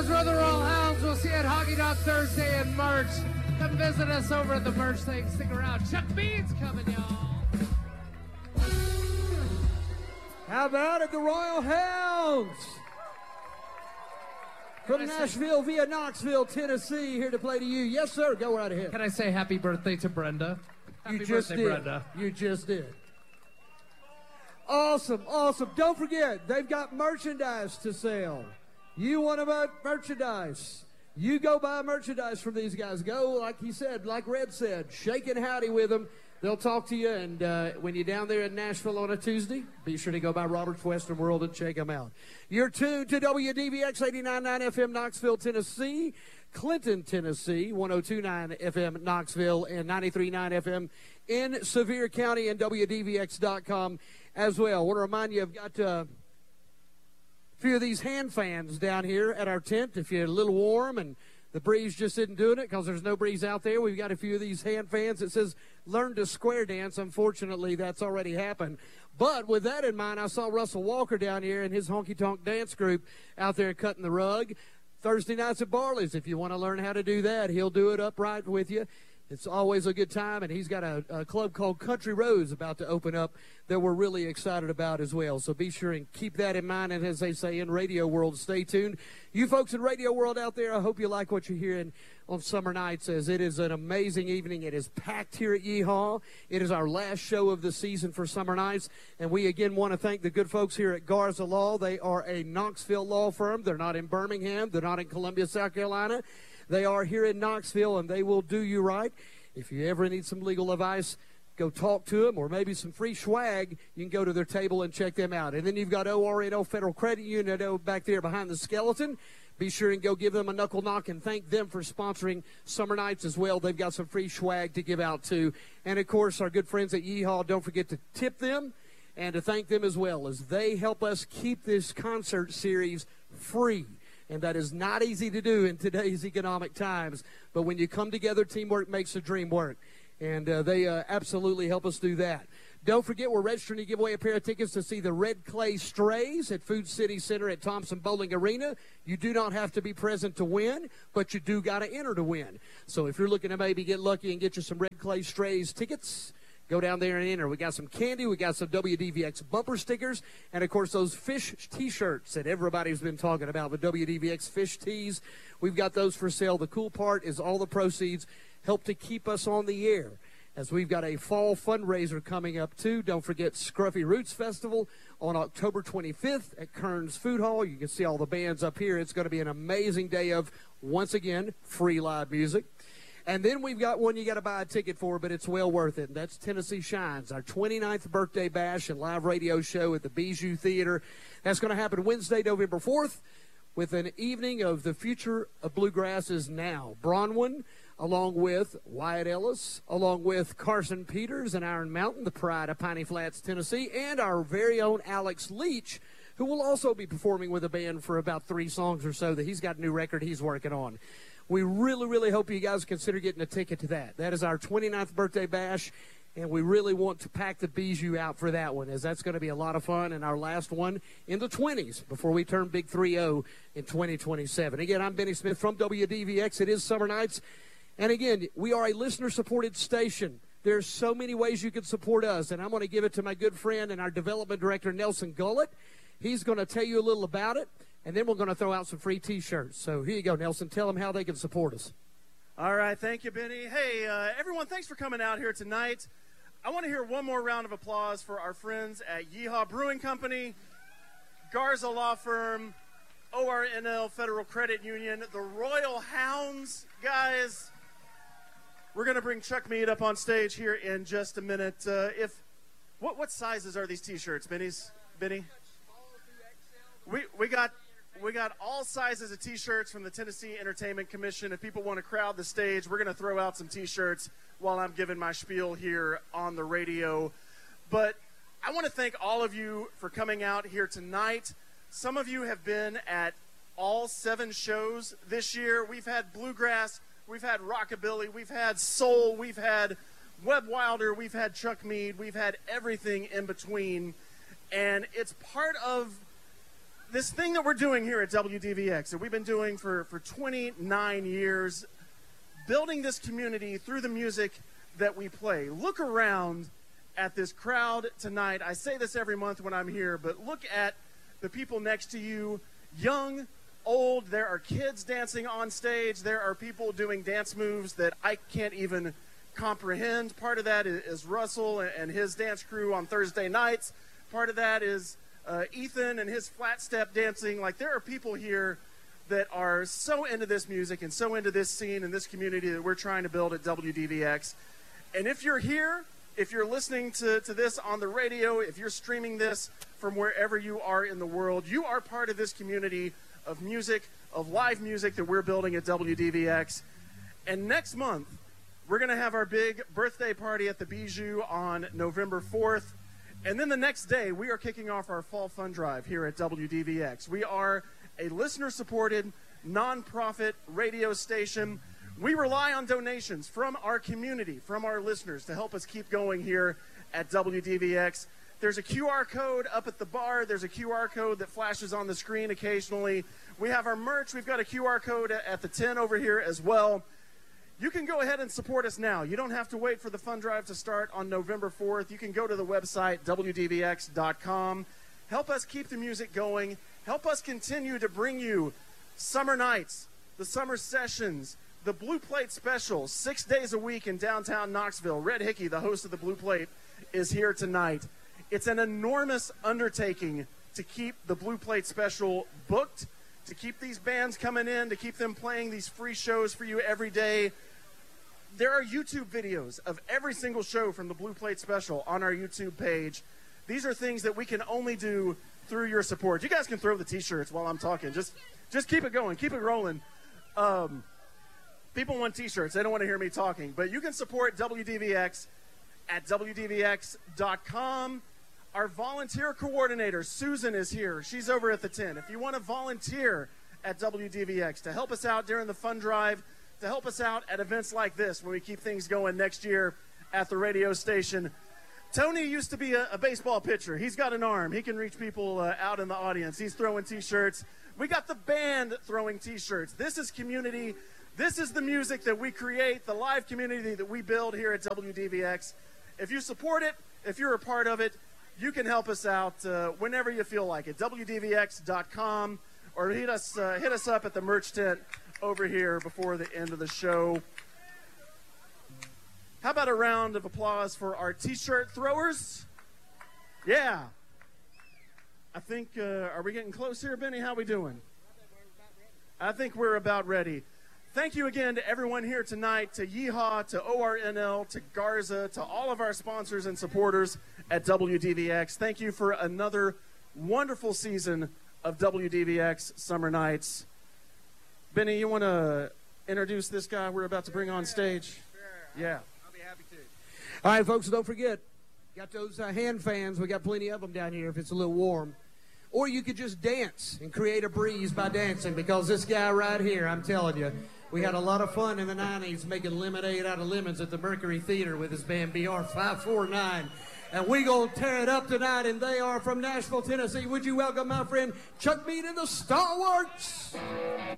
Those were the Royal Hounds. We'll see you at Hockey Dog Thursday in March. Come visit us over at the merch thing. Stick around. Chuck Bean's coming, y'all. How about it, the Royal Hounds? From Nashville via Knoxville, Tennessee, here to play to you. Yes, sir. Go right ahead. Can I say happy birthday to Brenda? Happy birthday, Brenda. You just did. Awesome, awesome. Don't forget, they've got merchandise to sell. You want to buy merchandise? You go buy merchandise from these guys. Go, like he said, like Red said, shake and howdy with them. They'll talk to you, and when you're down there in Nashville on a Tuesday, be sure to go by Robert's Western World and check them out. You're tuned to WDVX 89.9 FM, Knoxville, Tennessee, Clinton, Tennessee, 102.9 FM, Knoxville, and 93.9 FM in Sevier County, and WDVX.com as well. I want to remind you, I've got a few of these hand fans down here at our tent. If you're a little warm and the breeze just isn't doing it because there's no breeze out there, we've got a few of these hand fans that says, learn to square dance. Unfortunately, that's already happened. But with that in mind, I saw Russell Walker down here and his Honky Tonk Dance group out there cutting the rug. Thursday nights at Barley's, if you want to learn how to do that, he'll do it upright with you. It's always a good time, and he's got a club called Country Rose about to open up that we're really excited about as well. So be sure and keep that in mind, and as they say in Radio World, stay tuned. You folks in Radio World out there, I hope you like what you're hearing on summer nights, as it is an amazing evening. It is packed here at Yeehaw. It is our last show of the season for summer nights, and we again want to thank the good folks here at Garza Law. They are a Knoxville law firm. They're not in Birmingham. They're not in Columbia, South Carolina. They are here in Knoxville, and they will do you right. If you ever need some legal advice, go talk to them, or maybe some free swag, you can go to their table and check them out. And then you've got ORNO Federal Credit Union back there behind the skeleton. Be sure and go give them a knuckle knock and thank them for sponsoring summer nights as well. They've got some free swag to give out too. And, of course, our good friends at Yeehaw, don't forget to tip them and to thank them as well, as they help us keep this concert series free. And that is not easy to do in today's economic times. But when you come together, teamwork makes the dream work. And they absolutely help us do that. Don't forget, we're registering to give away a pair of tickets to see the Red Clay Strays at Food City Center at Thompson Bowling Arena. You do not have to be present to win, but you do got to enter to win. So if you're looking to maybe get lucky and get you some Red Clay Strays tickets, go down there and enter. We got some candy. We got some WDVX bumper stickers. And, of course, those fish T-shirts that everybody's been talking about, the WDVX fish tees. We've got those for sale. The cool part is all the proceeds help to keep us on the air, as we've got a fall fundraiser coming up, too. Don't forget Scruffy Roots Festival on October 25th at Kearns Food Hall. You can see all the bands up here. It's going to be an amazing day of, once again, free live music. And then we've got one you got to buy a ticket for, but it's well worth it. And that's Tennessee Shines, our 29th birthday bash and live radio show at the Bijou Theater. That's going to happen Wednesday, November 4th, with an evening of the future of bluegrass is now. Bronwyn, along with Wyatt Ellis, along with Carson Peters and Iron Mountain, the pride of Piney Flats, Tennessee, and our very own Alex Leach, who will also be performing with a band for about 3 songs or so that he's got a new record he's working on. We really, really hope you guys consider getting a ticket to that. That is our 29th birthday bash, and we really want to pack the Bijou out for that one, as that's going to be a lot of fun, and our last one in the 20s before we turn big 3-0 in 2027. Again, I'm Benny Smith from WDVX. It is summer nights, and again, we are a listener-supported station. There's so many ways you can support us, and I'm going to give it to my good friend and our development director, Nelson Gullett. He's going to tell you a little about it. And then we're going to throw out some free T-shirts. So here you go, Nelson. Tell them how they can support us. All right. Thank you, Benny. Hey, everyone, thanks for coming out here tonight. I want to hear one more round of applause for our friends at Yeehaw Brewing Company, Garza Law Firm, ORNL Federal Credit Union, the Royal Hounds, guys. We're going to bring Chuck Mead up on stage here in just a minute. What sizes are these T-shirts, Benny? We got all sizes of T-shirts from the Tennessee Entertainment Commission. If people want to crowd the stage, we're going to throw out some T-shirts while I'm giving my spiel here on the radio. But I want to thank all of you for coming out here tonight. Some of you have been at all 7 shows this year. We've had bluegrass, we've had rockabilly, we've had soul, we've had Webb Wilder, we've had Chuck Mead, we've had everything in between. And it's part of this thing that we're doing here at WDVX, that we've been doing for 29 years, building this community through the music that we play. Look around at this crowd tonight. I say this every month when I'm here, but look at the people next to you, young, old. There are kids dancing on stage. There are people doing dance moves that I can't even comprehend. Part of that is Russell and his dance crew on Thursday nights. Part of that is Ethan and his flat step dancing. Like, there are people here that are so into this music and so into this scene and this community that we're trying to build at WDVX. And if you're here, if you're listening to this on the radio, if you're streaming this from wherever you are in the world, you are part of this community of music, of live music that we're building at WDVX. And next month, we're going to have our big birthday party at the Bijou on November 4th. And then the next day, we are kicking off our Fall Fund Drive here at WDVX. We are a listener-supported, nonprofit radio station. We rely on donations from our community, from our listeners, to help us keep going here at WDVX. There's a QR code up at the bar. There's a QR code that flashes on the screen occasionally. We have our merch. We've got a QR code at the 10 over here as well. You can go ahead and support us now. You don't have to wait for the fund drive to start on November 4th. You can go to the website, WDVX.com. Help us keep the music going. Help us continue to bring you summer nights, the summer sessions, the Blue Plate special, 6 days a week in downtown Knoxville. Red Hickey, the host of the Blue Plate, is here tonight. It's an enormous undertaking to keep the Blue Plate special booked, to keep these bands coming in, to keep them playing these free shows for you every day. There are YouTube videos of every single show from the Blue Plate special on our YouTube page. These are things that we can only do through your support. You guys can throw the t-shirts while I'm talking. Just keep it going. Keep it rolling. People want t-shirts. They don't want to hear me talking. But you can support WDVX at WDVX.com. Our volunteer coordinator, Susan, is here. She's over at the 10. If you want to volunteer at WDVX to help us out during the fund drive, to help us out at events like this when we keep things going next year at the radio station. Tony used to be a baseball pitcher. He's got an arm. He can reach people out in the audience. He's throwing t-shirts. We got the band throwing t-shirts. This is community. This is the music that we create, the live community that we build here at WDVX. If you support it, if you're a part of it, you can help us out whenever you feel like it. WDVX.com, or hit us up at the merch tent over here before the end of the show. How about a round of applause for our t-shirt throwers? Yeah. I think, are we getting close here, Benny? How we doing? I think we're about ready. Thank you again to everyone here tonight, to Yeehaw, to ORNL, to Garza, to all of our sponsors and supporters at WDVX. Thank you for another wonderful season of WDVX Summer Nights. Benny, you want to introduce this guy we're about to bring on stage? Sure. Yeah. I'll be happy to. All right, folks, don't forget, got those hand fans. We got plenty of them down here if it's a little warm. Or you could just dance and create a breeze by dancing, because this guy right here, I'm telling you, we had a lot of fun in the 90s making lemonade out of lemons at the Mercury Theater with his band BR 549. And we going to tear it up tonight, and they are from Nashville, Tennessee. Would you welcome my friend Chuck Mead and the Stalwarts?